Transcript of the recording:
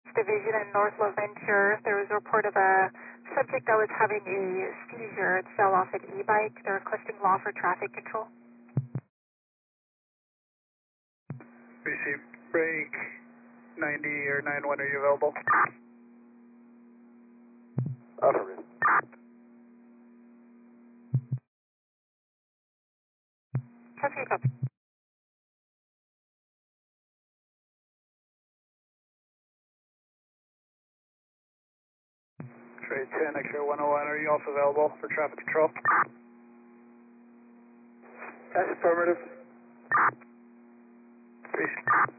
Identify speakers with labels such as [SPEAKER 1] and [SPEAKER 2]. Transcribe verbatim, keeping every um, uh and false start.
[SPEAKER 1] Division in North LaVenture. There was a report of a subject that was having a seizure and fell off an e-bike. They're requesting law for traffic control.
[SPEAKER 2] B C, break ninety or nine one, are you available?
[SPEAKER 3] Affirmative.
[SPEAKER 1] Traffic copy.
[SPEAKER 2] Trade ten, X-ray one oh one, are you also available for traffic control?
[SPEAKER 3] Affirmative.
[SPEAKER 2] B C.